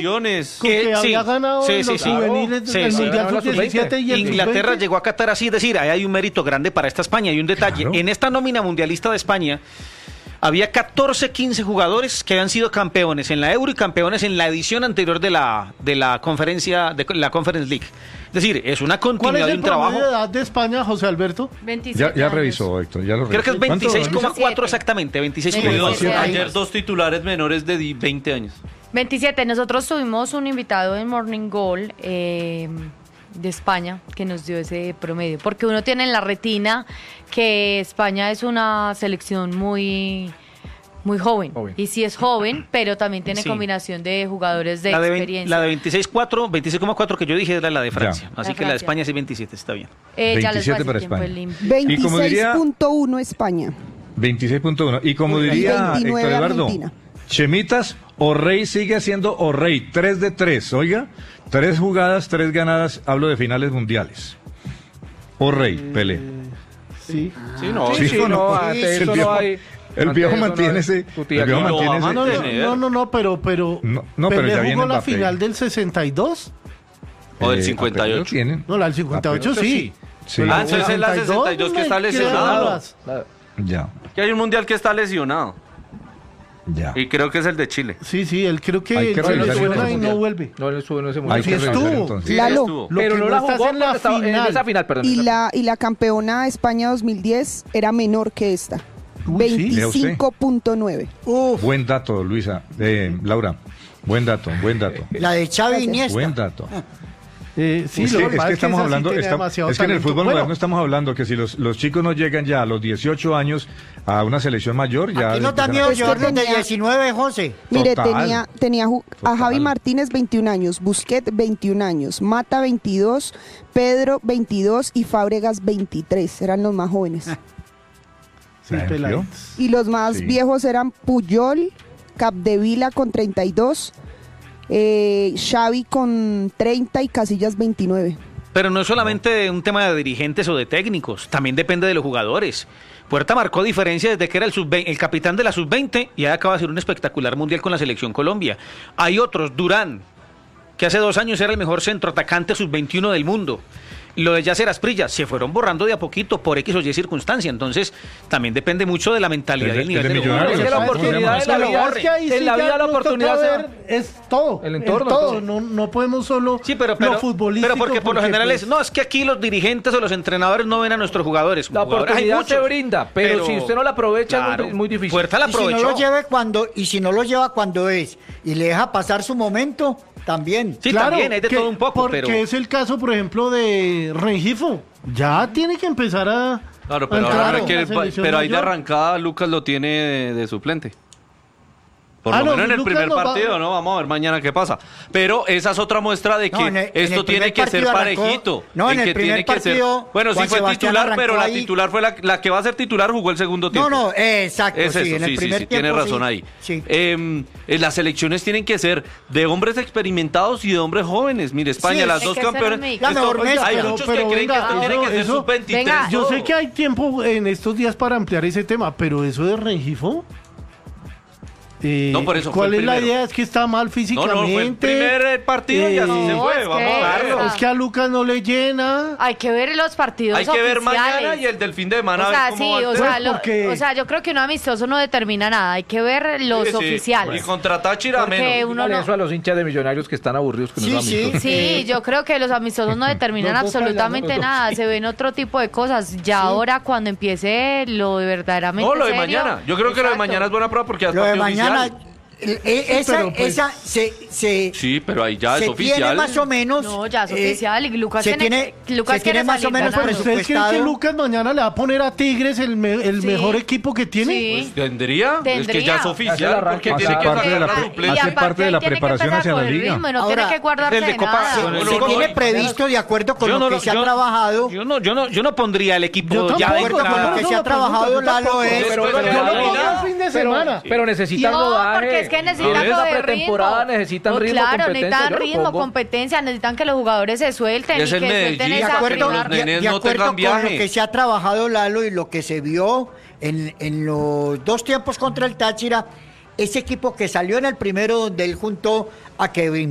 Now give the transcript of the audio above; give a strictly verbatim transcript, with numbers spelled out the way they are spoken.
selecciones. Con que Eh, sí, había ganado sí, en sí, los sí. juveniles Sí, el sí. Mundial Ganó la sub diecisiete y el Inglaterra sub veinte. llegó a Qatar así, es decir, ahí hay un mérito grande para esta España. Y un detalle, Claro. en esta nómina mundialista de España había catorce, quince jugadores que habían sido campeones en la Euro y campeones en la edición anterior de la, de la conferencia, de la Conference League. Es decir, es una ¿Cuál continuidad es de el un promedio trabajo. de edad de España, José Alberto? veintisiete Ya, ya años. revisó, Héctor, ya lo Creo que es revisó. ¿Cuánto? veintiséis coma cuatro veintisiete. exactamente, veintiséis coma veintisiete cuatro. años. Ayer dos titulares menores de di- veinte años. veintisiete. Nosotros tuvimos un invitado en Morning Goal eh, de España que nos dio ese promedio, porque uno tiene en la retina que España es una selección muy muy joven, Joven. y sí es joven, pero también tiene Sí. combinación de jugadores de La de, vein- experiencia. la de veintiséis coma cuatro, veintiséis coma cuatro que yo dije era la de Francia. Ya. Así La que la de Francia. España sí veintisiete, está bien. Eh, ya les voy a veintisiete para decir quién fue España. el im- Y como diría- veintiséis punto uno España. veintiséis punto uno. Y como diría veintinueve Héctor Eduardo, Argentina. Chemitas, O'Rey sigue siendo O'Rey, tres de tres, oiga, tres jugadas, tres ganadas, hablo de finales mundiales. O'Rey, Pelé. Sí. Sí, no. Sí, sí, ¿o no, no? ante El eso viejo- no hay... El ante viejo eso no mantiene hay ese, tutía el viejo aquí. Lo mantiene va a ese. No, no, mantener. no, no, no, pero, pero, No, no, pero Pelé ya viene jugó la Mbappé. final del sesenta y dos. O del Eh, cincuenta y ocho. apenas lo tienen. No, la del cincuenta y ocho Apenas- sí. Sí. Pero Ah, entonces es la sesenta y dos que está me lesionado. quedas. Ya, Que hay un mundial que está lesionado. ya. Y creo que es el de Chile. Sí, sí, él creo que, Hay que él se revisar lesiona ese y no mundial. vuelve. No, él estuvo en ese Hay mundial. sí que revisar estuvo. entonces. Sí, Lalo. estuvo. Lo Pero que no no la estás jugó en la porque estaba en final. esa final, perdón. Y esa- la, y la campeona de España dos mil diez era menor que esta. Uy, sí. veinticinco punto nueve. Uf, Buen dato, Luisa. Eh, Laura, buen dato, buen dato. la de Xavi Gracias. Iniesta. Buen dato. Eh, sí, es lo que, que es pasa que es que estamos esa sí hablando, tiene está- demasiado es que en el talento. fútbol Bueno, moderno estamos hablando que si los, los chicos no llegan ya a los dieciocho años a una selección mayor, ya... Aquí no da empiezan a- miedo Es que llevarlos de tenía- diecinueve, José. Mire, Total. tenía, tenía ju- a Total. Javi Martínez veintiún años, Busquets veintiún años, Mata veintidós, Pedro veintidós y Fábregas veintitrés. Eran los más jóvenes. sí, ¿La peladitos. Y los más Sí. viejos eran Puyol, Capdevila con treinta y dos, eh, Xavi con treinta y Casillas veintinueve. Pero no es solamente un tema de dirigentes o de técnicos, también depende de los jugadores. Puerta marcó diferencia desde que era el, sub veinte, el capitán de la sub veinte y ahora acaba de hacer un espectacular mundial con la selección Colombia. Hay otros, Durán, que hace dos años era el mejor centroatacante sub veintiuno del mundo. Lo de Yacer Asprilla se fueron borrando de a poquito por X o Y circunstancia. Entonces, también depende mucho de la mentalidad El y de- el nivel el de de los Millonarios. jugadores. Es que la ¿Cómo se oportunidad llama? es la Lo que vida. pasa es que ahí En sí la ya vida la nos toca oportunidad se ver, es todo. El entorno, es todo. todo. No, no podemos solo Sí, pero, pero, lo futbolístico. pero porque por lo general pues, es, no, es que aquí los dirigentes o los entrenadores no ven a nuestros jugadores. La Jugadores hay oportunidad se muchos, brinda, pero, si usted no la aprovecha claro, es muy, muy difícil. Puerta la Y si no aprovechó. lo lleve cuando, y si no lo lleva cuando es, y le deja pasar su momento, también. Sí, claro, también hay de que- todo un poco, porque pero... es el caso, por ejemplo, de Rengifo. Ya tiene que empezar a. Claro, a pero, entrar ahora a que- la selección pero ahí de mayor. arrancada Lucas lo tiene de, de suplente. Por Ah, lo no, menos en el Lucas primer no va- partido, ¿no? Vamos a ver mañana qué pasa. Pero esa es otra muestra de que No, en el- en esto el tiene primer que ser partido arrancó- parejito. no, en el que primer tiene que ser. partido, Bueno, sí Juan fue Sebastián titular, pero la arrancó ahí. titular fue la, la que va a ser titular, jugó el segundo tiempo. No, no, eh, exacto. Es sí, eso, en el sí, sí, primer sí, tiempo, tiene razón sí, ahí. sí. Eh, eh, las selecciones tienen que ser de hombres experimentados y de hombres jóvenes. Mire, España, Sí, las hay dos que ser campeones. un mix. La esto- mejor mezcla. hay Pero- muchos pero que creen venga, que tienen que ser eso- sub veintitrés. venga, Yo todo. sé que hay tiempo en estos días para ampliar ese tema, pero eso de Rengifo. eh, No, por eso fue ¿Cuál el es la primero. idea? Es que está mal No, físicamente. no, fue el primer eh, partido y así Eh, se No, fue. es Vamos que- a verlo. Es que a Lucas no le llena. Hay que ver los partidos Hay que ver oficiales. mañana y el del fin de semana. O a ver sea, cómo sí, va el o tema. sea, lo- porque- o sea, yo creo que un amistoso no determina nada. Hay que ver los Sí, sí. oficiales. Y contra Táchira Porque menos. uno Dígale no... eso a los hinchas de Millonarios que están aburridos con Sí, los sí. amistosos. Sí, yo creo que los amistosos no determinan Los dos absolutamente bailando, los dos. nada. Se ven otro tipo de cosas. Ya ahora, cuando empiece lo de verdaderamente No, lo de serio, mañana. Yo creo que lo de exacto. mañana es buena prueba porque ya es Lo de partido mañana, oficial. eh, eh, esa, pero pues- esa se, se, Sí, pero ahí ya se es oficial. tiene más o menos. No, ya es eh, oficial. Y Lucas se tiene, tiene, Lucas se tiene quiere más o salir menos ganando. ¿Ustedes creen que presupuestado. Lucas mañana le va a poner a Tigres el, me- el Sí. mejor equipo que tiene? Sí. Pues, ¿Tendría? Es que Tendría. ya es Hace el oficial. arranque, Porque hace tiene que parte de la sacar pre- suplente. Y hace aparte parte de él la tiene que preparación empezar hacia a la coger liga. ritmo y no Ahora, tiene que guardarse el de de Copa- nada. sí, Se no, no, tiene no, previsto de acuerdo con Yo lo no que lo- se ha yo- trabajado. Yo no, yo no, yo no pondría el equipo Yo ya tampoco, de De acuerdo con entrada. lo que no, se ha no, trabajado, yo Lalo, tampoco. es. Pero- Pero pero- yo lo pero- pongo el fin de Pero, semana. pero necesitan No, rodaje. porque es que necesitan En esa coger pretemporada ritmo. necesitan No, ritmo, claro, competencia, necesitan yo lo ritmo, pongo. competencia, necesitan que los jugadores se suelten Y y, es que el suelten Medellín, De esa acuerdo, que los primera- nenes de no acuerdo tengan con lo viaje. que se ha trabajado, Lalo, y lo que se vio en, en los dos tiempos contra el Táchira, ese equipo que salió en el primero donde él juntó a Kevin